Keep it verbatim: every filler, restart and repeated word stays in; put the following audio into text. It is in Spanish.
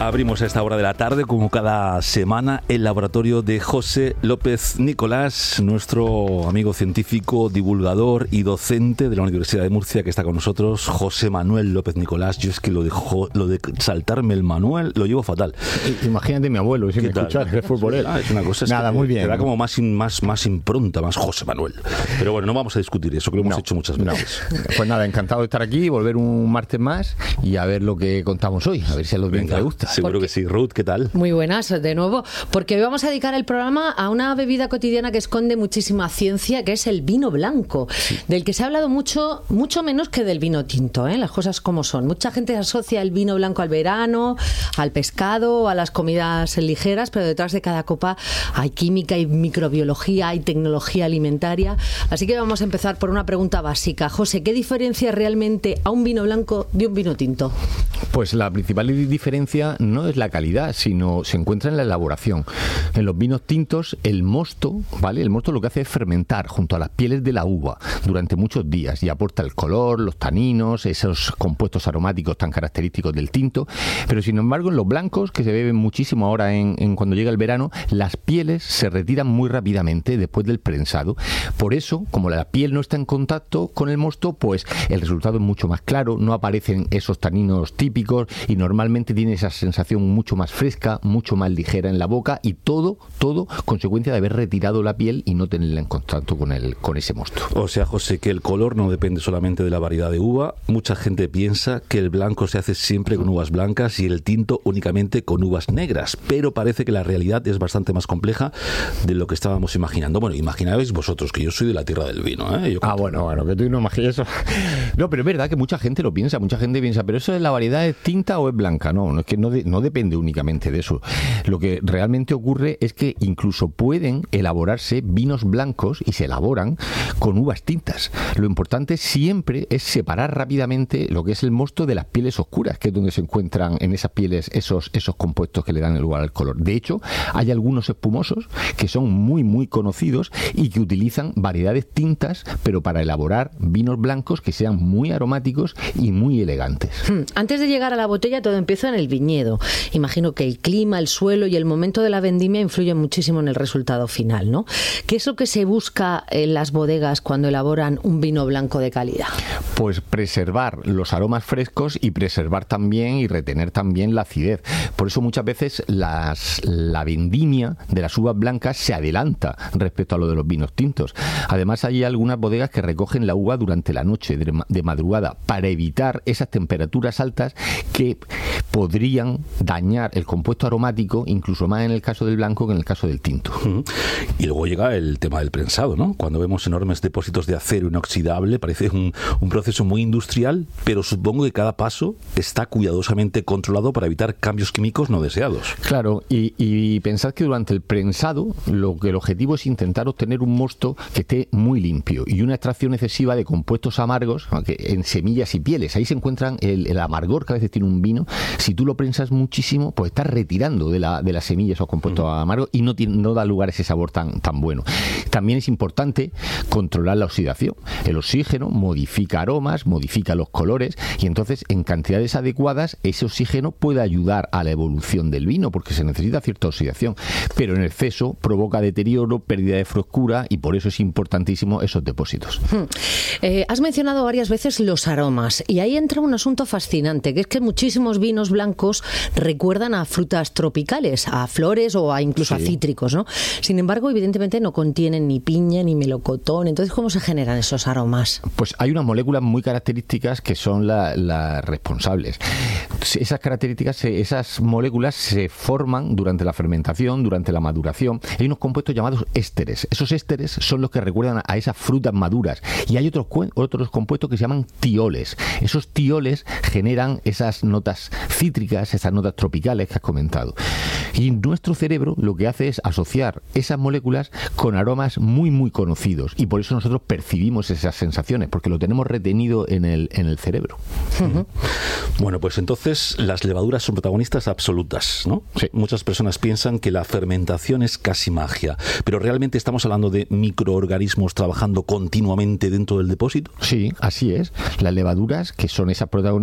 Abrimos a esta hora de la tarde, como cada semana, el laboratorio de José López Nicolás, nuestro amigo científico, divulgador y docente de la Universidad de Murcia, que está con nosotros. José Manuel López Nicolás. Yo es que lo de, lo de saltarme el Manuel lo llevo fatal. Imagínate mi abuelo, si me escuchas, que fue por él. Ah, es una cosa, es Nada, que muy bien. Te da como más, más, más impronta, más José Manuel. Pero bueno, no vamos a discutir eso, que lo hemos no, hecho muchas veces. No. Pues nada, encantado de estar aquí, volver un martes más y a ver lo que contamos hoy, a ver si a los bien les gusta. Seguro Porque... que sí. Ruth, ¿qué tal? Muy buenas, de nuevo, porque hoy vamos a dedicar el programa a una bebida cotidiana que esconde muchísima ciencia, que es el vino blanco, sí. Del que se ha hablado mucho, mucho menos que del vino tinto, ¿eh? Las cosas como son. Mucha gente asocia el vino blanco al verano, al pescado, a las comidas ligeras, pero detrás de cada copa hay química, hay microbiología, hay tecnología alimentaria. Así que vamos a empezar por una pregunta básica. José, ¿qué diferencia realmente a un vino blanco de un vino tinto? Pues la principal diferencia no es la calidad, sino se encuentra en la elaboración. En los vinos tintos, el mosto, ¿vale? El mosto lo que hace es fermentar junto a las pieles de la uva durante muchos días y aporta el color, los taninos, esos compuestos aromáticos tan característicos del tinto. Pero sin embargo, en los blancos, que se beben muchísimo ahora en, en cuando llega el verano, las pieles se retiran muy rápidamente después del prensado. Por eso, como la piel no está en contacto con el mosto, pues el resultado es mucho más claro, no aparecen esos taninos típicos y normalmente tiene esa sensación mucho más fresca, mucho más ligera en la boca y todo, todo consecuencia de haber retirado la piel y no tenerla en contacto con el, con ese mosto. O sea, José, que el color no depende solamente de la variedad de uva. Mucha gente piensa que el blanco se hace siempre con uvas blancas y el tinto únicamente con uvas negras, pero parece que la realidad es bastante más compleja de lo que estábamos imaginando. Bueno, imaginabais vosotros que yo soy de la tierra del vino, ¿eh? Yo ah, bueno, bueno, que tú no imaginas eso. No, pero es verdad que mucha gente lo piensa, mucha gente piensa, pero eso es la variedad es tinta o es blanca. No, no es que no, de, no depende únicamente de eso. Lo que realmente ocurre es que incluso pueden elaborarse vinos blancos y se elaboran con uvas tintas. Lo importante siempre es separar rápidamente lo que es el mosto de las pieles oscuras, que es donde se encuentran en esas pieles esos, esos compuestos que le dan el lugar al color. De hecho, hay algunos espumosos que son muy, muy conocidos y que utilizan variedades tintas, pero para elaborar vinos blancos que sean muy aromáticos y muy elegantes. Antes de llegar a la botella, todo empieza en el viñedo. Imagino que el clima, el suelo y el momento de la vendimia influyen muchísimo en el resultado final, ¿no? ¿Qué es lo que se busca en las bodegas cuando elaboran un vino blanco de calidad? Pues preservar los aromas frescos y preservar también y retener también la acidez. Por eso muchas veces las, la vendimia de las uvas blancas se adelanta respecto a lo de los vinos tintos. Además, hay algunas bodegas que recogen la uva durante la noche, de, de madrugada, para evitar esas temperaturas altas que podrían dañar el compuesto aromático, incluso más en el caso del blanco que en el caso del tinto. Uh-huh. Y luego llega el tema del prensado, ¿no? Cuando vemos enormes depósitos de acero inoxidable, parece un, un proceso muy industrial, pero supongo que cada paso está cuidadosamente controlado para evitar cambios químicos no deseados. Claro, y, y pensad que durante el prensado lo que el objetivo es intentar obtener un mosto que esté muy limpio y una extracción excesiva de compuestos amargos, aunque en semillas y pieles. Ahí se encuentran el, el amargor que a veces tiene un vino. Si tú lo prensas muchísimo, pues estás retirando de la, de las semillas esos compuestos uh-huh. amargos y no, tiene, no da lugar a ese sabor tan, tan bueno. También es importante controlar la oxidación. El oxígeno modifica aromas, modifica los colores y entonces en cantidades adecuadas ese oxígeno puede ayudar a la evolución del vino porque se necesita cierta oxidación. Pero en exceso provoca deterioro, pérdida de frescura y por eso es importantísimo esos depósitos. Hmm. Eh, has mencionado varias veces los aromas y ahí entra un asunto fascinante, que es que muchísimos vinos blancos recuerdan a frutas tropicales, a flores o a incluso sí. a cítricos, ¿no? Sin embargo, evidentemente no contienen ni piña ni melocotón. Entonces, ¿cómo se generan esos aromas? Pues hay unas moléculas muy características que son las la responsables. Esas características, esas moléculas se forman durante la fermentación, durante la maduración. Hay unos compuestos llamados ésteres. Esos ésteres son los que recuerdan a esas frutas maduras. Y hay otros, otros compuestos que se llaman tioles. Esos tioles generan esas notas cítricas, esas notas tropicales que has comentado. Y nuestro cerebro lo que hace es asociar esas moléculas con aromas muy, muy conocidos. Y por eso nosotros percibimos esas sensaciones, porque lo tenemos retenido en el, en el cerebro. Uh-huh. Bueno, pues entonces las levaduras son protagonistas absolutas, ¿no? Sí. Muchas personas piensan que la fermentación es casi magia, pero ¿realmente estamos hablando de microorganismos trabajando continuamente dentro del depósito? Sí, así es. Las levaduras, que son esas protagonistas,